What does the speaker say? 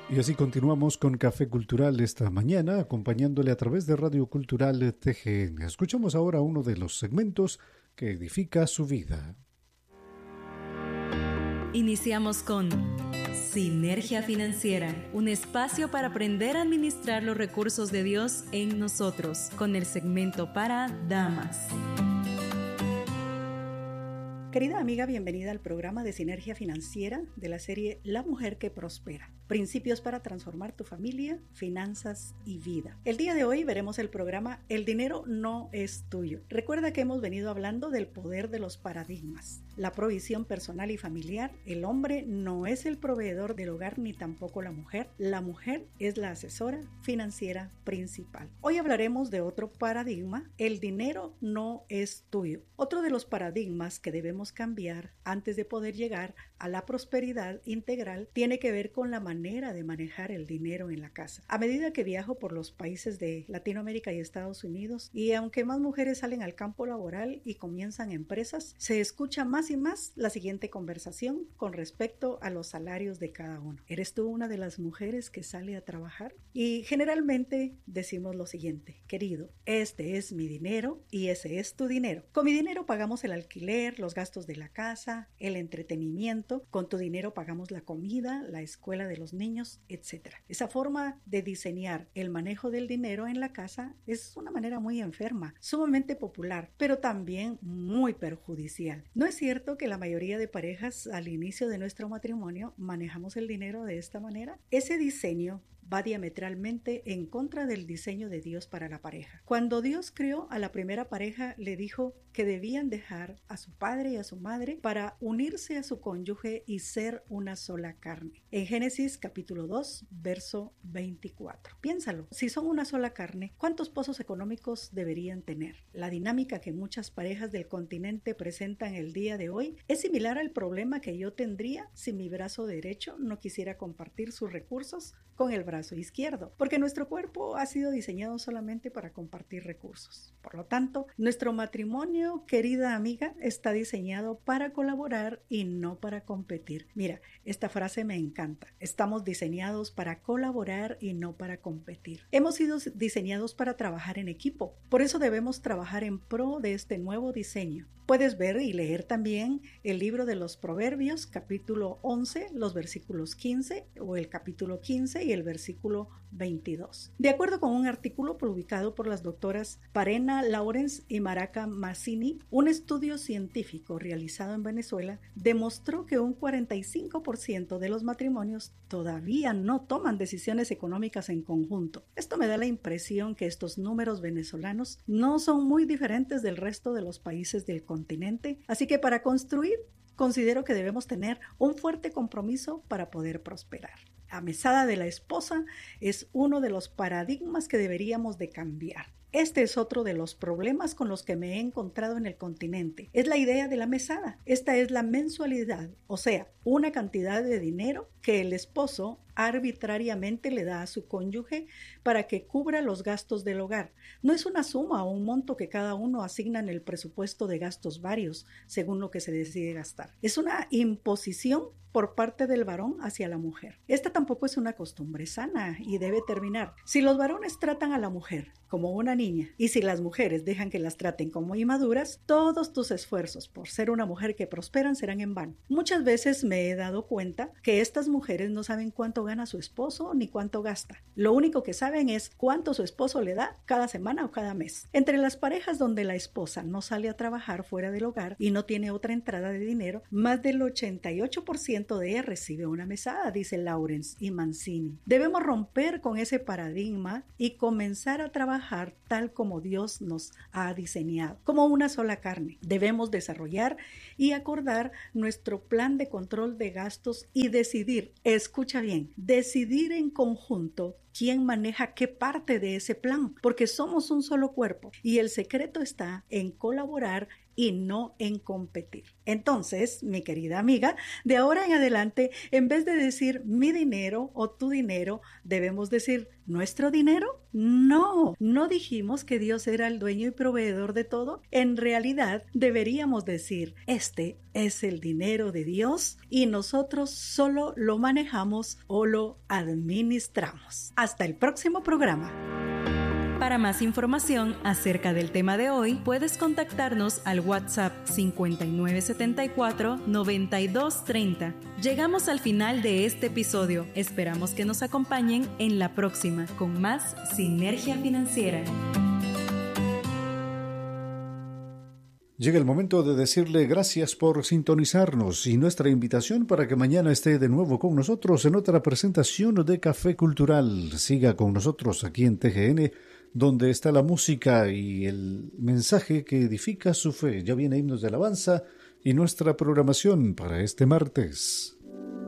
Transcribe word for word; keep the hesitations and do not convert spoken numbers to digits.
Y así continuamos con Café Cultural esta mañana, acompañándole a través de Radio Cultural T G N. Escuchamos ahora uno de los segmentos que edifica su vida. Iniciamos con Sinergia Financiera, un espacio para aprender a administrar los recursos de Dios en nosotros, con el segmento para damas. Querida amiga, bienvenida al programa de Sinergia Financiera de la serie La Mujer que Prospera. Principios para transformar tu familia, finanzas y vida. El día de hoy veremos el programa El dinero no es tuyo. Recuerda que hemos venido hablando del poder de los paradigmas. La provisión personal y familiar. El hombre no es el proveedor del hogar ni tampoco la mujer. La mujer es la asesora financiera principal. Hoy hablaremos de otro paradigma. El dinero no es tuyo. Otro de los paradigmas que debemos cambiar antes de poder llegar a la prosperidad integral tiene que ver con la manera de manejar el dinero en la casa. A medida que viajo por los países de Latinoamérica y Estados Unidos, y aunque más mujeres salen al campo laboral y comienzan empresas, se escucha más y más la siguiente conversación con respecto a los salarios de cada uno. ¿Eres tú una de las mujeres que sale a trabajar? Y generalmente decimos lo siguiente: querido, este es mi dinero y ese es tu dinero. Con mi dinero pagamos el alquiler, los gastos de la casa, el entretenimiento. Con tu dinero pagamos la comida, la escuela de los niños, etcétera. Esa forma de diseñar el manejo del dinero en la casa es una manera muy enferma, sumamente popular, pero también muy perjudicial. ¿No es cierto que la mayoría de parejas al inicio de nuestro matrimonio manejamos el dinero de esta manera? Ese diseño va diametralmente en contra del diseño de Dios para la pareja. Cuando Dios creó a la primera pareja, le dijo que debían dejar a su padre y a su madre para unirse a su cónyuge y ser una sola carne. En Génesis capítulo dos, verso veinticuatro. Piénsalo, si son una sola carne, ¿cuántos pozos económicos deberían tener? La dinámica que muchas parejas del continente presentan el día de hoy es similar al problema que yo tendría si mi brazo derecho no quisiera compartir sus recursos con el brazo izquierdo, porque nuestro cuerpo ha sido diseñado solamente para compartir recursos. Por lo tanto, nuestro matrimonio, querida amiga, está diseñado para colaborar y no para competir. Mira, esta frase me encanta. Estamos diseñados para colaborar y no para competir. Hemos sido diseñados para trabajar en equipo. Por eso debemos trabajar en pro de este nuevo diseño. Puedes ver y leer también el libro de los Proverbios, capítulo once, los versículos quince, o el capítulo quince y el versículo veintidós. De acuerdo con un artículo publicado por las doctoras Parena Lawrence y Maraca Massini, un estudio científico realizado en Venezuela demostró que un cuarenta y cinco por ciento de los matrimonios todavía no toman decisiones económicas en conjunto. Esto me da la impresión que estos números venezolanos no son muy diferentes del resto de los países del continente, así que para construir, considero que debemos tener un fuerte compromiso para poder prosperar. La mesada de la esposa es uno de los paradigmas que deberíamos de cambiar. Este es otro de los problemas con los que me he encontrado en el continente. Es la idea de la mesada. Esta es la mensualidad, o sea, una cantidad de dinero que el esposo arbitrariamente le da a su cónyuge para que cubra los gastos del hogar. No es una suma o un monto que cada uno asigna en el presupuesto de gastos varios, según lo que se decide gastar. Es una imposición por parte del varón hacia la mujer. Esta tampoco es una costumbre sana y debe terminar. Si los varones tratan a la mujer como una niña y si las mujeres dejan que las traten como inmaduras, todos tus esfuerzos por ser una mujer que prosperan serán en vano. Muchas veces me he dado cuenta que estas mujeres no saben cuánto gana su esposo ni cuánto gasta. Lo único que saben es cuánto su esposo le da cada semana o cada mes. Entre las parejas donde la esposa no sale a trabajar fuera del hogar y no tiene otra entrada de dinero, más del ochenta y ocho por ciento de ella recibe una mesada, dice Lawrence y Mancini. Debemos romper con ese paradigma y comenzar a trabajar tal como Dios nos ha diseñado, como una sola carne. Debemos desarrollar y acordar nuestro plan de control de gastos y decidir, escucha bien, decidir en conjunto quién maneja qué parte de ese plan, porque somos un solo cuerpo y el secreto está en colaborar y no en competir. Entonces, mi querida amiga, de ahora en adelante, en vez de decir mi dinero o tu dinero, debemos decir nuestro dinero. No, no dijimos que Dios era el dueño y proveedor de todo. En realidad, deberíamos decir, este es el dinero de Dios y nosotros solo lo manejamos o lo administramos. Hasta el próximo programa. Para más información acerca del tema de hoy, puedes contactarnos al WhatsApp cincuenta y nueve setenta y cuatro noventa y dos treinta. Llegamos al final de este episodio. Esperamos que nos acompañen en la próxima con más Sinergia Financiera. Llega el momento de decirle gracias por sintonizarnos y nuestra invitación para que mañana esté de nuevo con nosotros en otra presentación de Café Cultural. Siga con nosotros aquí en T G N, donde está la música y el mensaje que edifica su fe. Ya viene Himnos de Alabanza y nuestra programación para este martes.